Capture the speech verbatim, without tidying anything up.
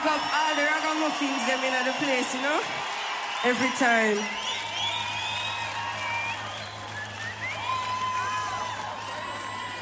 big up all the ragamuffins them in the place, you know? Every time.